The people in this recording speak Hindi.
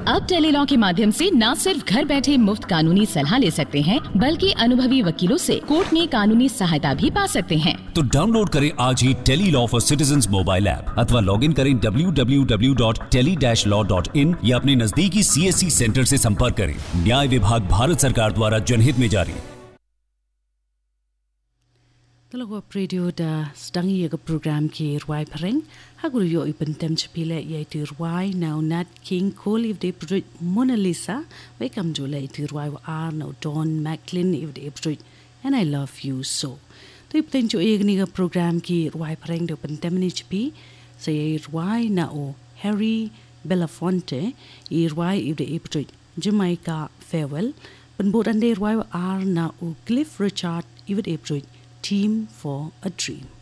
अब टेलीलॉ के माध्यम से न सिर्फ घर बैठे मुफ्त कानूनी सलाह ले सकते हैं, बल्कि अनुभवी वकीलों से कोर्ट में कानूनी सहायता भी पा सकते हैं। तो डाउनलोड करें आज ही Tele-Law for citizens mobile app अथवा लॉग इन करें www.tele-law.in या अपने नजदीकी CSC सेंटर से संपर्क करें। न्याय विभाग भारत सरकार द्वारा जनहित में जारी। Talaga radio da stangi yaga program ki ruai pareng haguru yo ipan tem chapile ye ti ruai now Nat King Cole if they project Mona Lisa welcome to late ti ruai are now Don Macklin if they project and I love you so to ipan jo yagni ga program ki ruai pareng do ipan tem ni chapi say ruai na o Harry Belafonte I ruai if they project Jamaica farewell pan bodan de ruai are na o Cliff Richard if they project Team for a Dream.